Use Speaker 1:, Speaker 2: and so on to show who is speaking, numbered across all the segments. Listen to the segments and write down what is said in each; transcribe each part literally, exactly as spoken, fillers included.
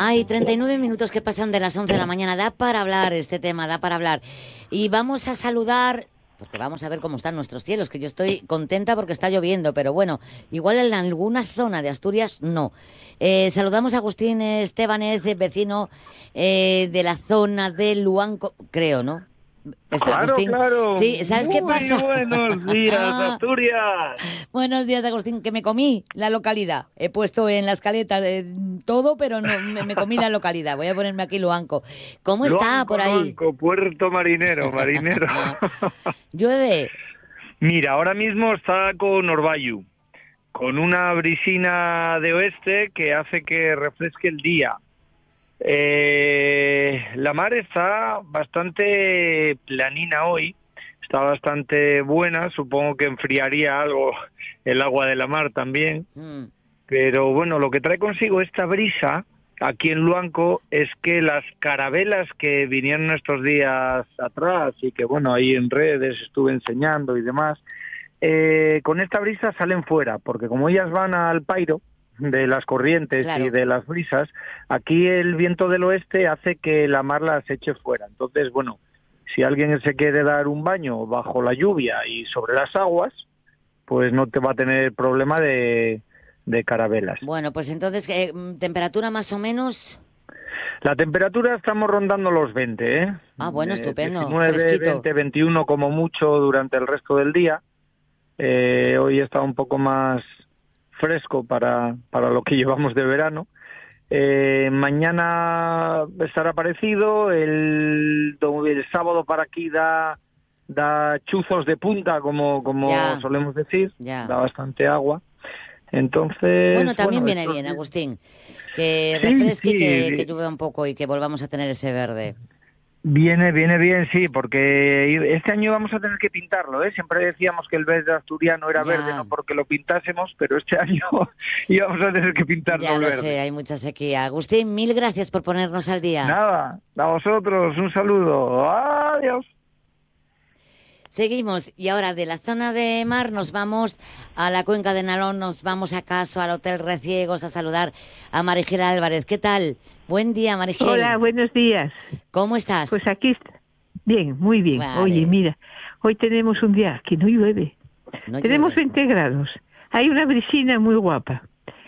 Speaker 1: Hay treinta y nueve minutos que pasan de las once de la mañana. Da para hablar este tema, da para hablar. Y vamos a saludar, porque vamos a ver cómo están nuestros cielos, que yo estoy contenta porque está lloviendo, pero bueno, igual en alguna zona de Asturias no. Eh, saludamos a Agustín Estebanez, vecino eh, de la zona de Luanco, creo, ¿no?
Speaker 2: Este, claro,
Speaker 1: Agustín.
Speaker 2: claro.
Speaker 1: Sí, ¿sabes
Speaker 2: Muy
Speaker 1: qué pasa?
Speaker 2: Buenos días, Asturias.
Speaker 1: Buenos días, Agustín, que me comí la localidad. He puesto en la escaleta de todo, pero no me, me comí la localidad. Voy a ponerme aquí Luanco. ¿Cómo
Speaker 2: Luanco,
Speaker 1: está por ahí?
Speaker 2: Luanco, Puerto Marinero, marinero.
Speaker 1: ¿Llueve?
Speaker 2: Mira, ahora mismo está con Orbayu, con una brisina de oeste que hace que refresque el día. Eh, la mar está bastante planina hoy, está bastante buena, supongo que enfriaría algo el agua de la mar también, mm. pero bueno, lo que trae consigo esta brisa aquí en Luanco es que las carabelas que vinieron estos días atrás y que bueno, ahí en redes estuve enseñando y demás, eh, con esta brisa salen fuera, porque como ellas van al pairo de las corrientes, claro, y de las brisas, aquí el viento del oeste hace que la mar las eche fuera. Entonces, bueno, si alguien se quiere dar un baño bajo la lluvia y sobre las aguas, pues no te va a tener problema de, de carabelas.
Speaker 1: Bueno, pues entonces, eh, ¿temperatura más o menos?
Speaker 2: La temperatura estamos rondando los veinte, ¿eh?
Speaker 1: Ah, bueno, estupendo,
Speaker 2: diecinueve,
Speaker 1: fresquito.
Speaker 2: veinte, veintiuno como mucho durante el resto del día. Eh, hoy está un poco más fresco para, para lo que llevamos de verano. Eh, mañana estará parecido, el, el sábado para aquí da, da chuzos de punta, como, como solemos decir, ya. Da bastante agua. Entonces,
Speaker 1: bueno, también
Speaker 2: bueno,
Speaker 1: viene bien, Agustín, que refresque, sí, sí, que, sí. que llueva un poco y que volvamos a tener ese verde.
Speaker 2: Viene, viene bien, sí, porque este año vamos a tener que pintarlo, ¿eh? Siempre decíamos que el verde asturiano era ya. verde, no porque lo pintásemos, pero este año íbamos a tener que pintarlo
Speaker 1: ya lo
Speaker 2: verde.
Speaker 1: sé, hay mucha sequía. Agustín, mil gracias por ponernos al día.
Speaker 2: Nada, a vosotros, un saludo. Adiós.
Speaker 1: Seguimos, y ahora de la zona de mar nos vamos a la cuenca de Nalón, nos vamos acaso al Hotel Reciegos a saludar a Marigel Álvarez. ¿Qué tal? Buen día, Marigel.
Speaker 3: Hola, buenos días.
Speaker 1: ¿Cómo estás?
Speaker 3: Pues aquí está. Bien, muy bien. Vale. Oye, mira, hoy tenemos un día que no llueve. No tenemos llueve. veinte grados. Hay una brisina muy guapa.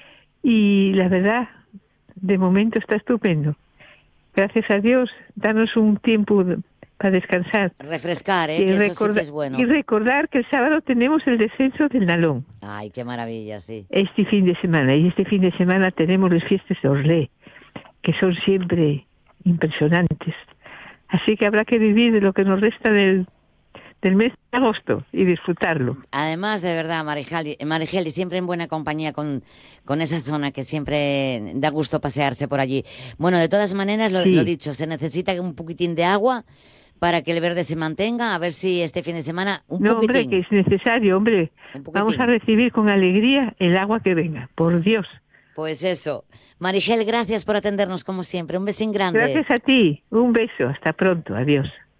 Speaker 3: Y la verdad, de momento está estupendo. Gracias a Dios, danos un tiempo para descansar.
Speaker 1: Refrescar, ¿eh?
Speaker 3: Y,
Speaker 1: que
Speaker 3: recorda-
Speaker 1: eso sí que es bueno.
Speaker 3: y recordar que el sábado tenemos el descenso del Nalón.
Speaker 1: Ay, qué maravilla, sí.
Speaker 3: Este fin de semana. Y este fin de semana tenemos las fiestas de Orlé, que son siempre impresionantes. Así que habrá que vivir de lo que nos resta del, del mes de agosto y disfrutarlo.
Speaker 1: Además, de verdad, Marigel, Marigel, y siempre en buena compañía con, con esa zona que siempre da gusto pasearse por allí. Bueno, de todas maneras, lo,
Speaker 3: Sí.
Speaker 1: lo dicho, se necesita un poquitín de agua para que el verde se mantenga, a ver si este fin de semana un
Speaker 3: no,
Speaker 1: poquitín.
Speaker 3: hombre, que es necesario, hombre. Vamos a recibir con alegría el agua que venga, por Dios.
Speaker 1: Pues eso. Marigel, gracias por atendernos como siempre. Un besín grande.
Speaker 3: Gracias a ti. Un beso. Hasta pronto. Adiós.